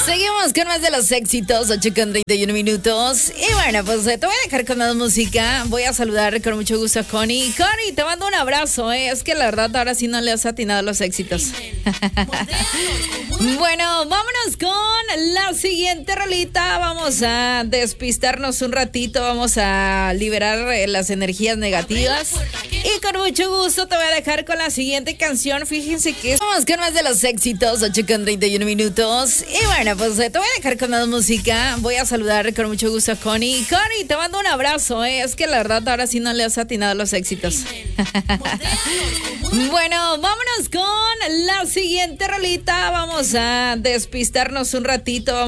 Seguimos con más de los éxitos, 8:31. Y bueno, pues te voy a dejar con más música. Voy a saludar con mucho gusto a Connie. Connie, te mando un abrazo, Es que la verdad ahora sí no le has atinado los éxitos. Bueno, vámonos con la siguiente rolita. Vamos a despistarnos un ratito. Vamos a liberar las energías negativas. Y con mucho gusto te voy a dejar con la siguiente canción. Fíjense que vamos con más de los éxitos, 8:31. Y bueno, pues te voy a dejar con más música. Voy a saludar con mucho gusto a Connie. Connie, te mando un abrazo, Es que la verdad ahora sí no le has atinado los éxitos. Bueno, vámonos con la siguiente rolita. Vamos a despistarnos un ratito.